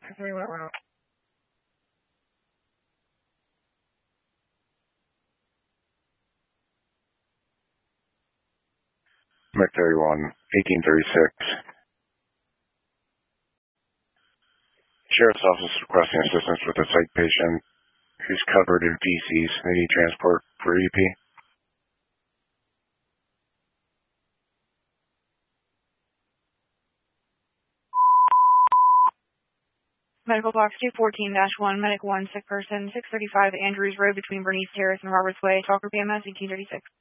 31, 1836. Sheriff's Office requesting assistance with a psych patient who's covered in feces. They need transport for EP. Medical box 214-1, medic 1, sick person, 635 Andrews Road between Bernice Terrace and Roberts Way, Talker PMS, 1836.